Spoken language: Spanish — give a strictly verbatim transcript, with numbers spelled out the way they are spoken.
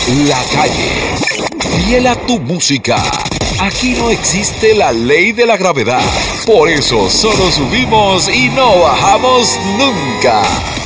La calle. Fiel a tu música. Aquí no existe la ley de la gravedad. Por eso solo subimos y no bajamos nunca.